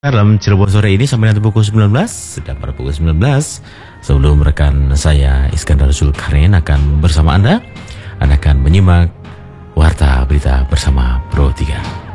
Dalam Cirebon sore ini sampai nanti pukul 19, dan pada pukul 19 sebelum rekan saya Iskandar Zulkarnain akan bersama Anda akan menyimak Warta Berita bersama Pro 3.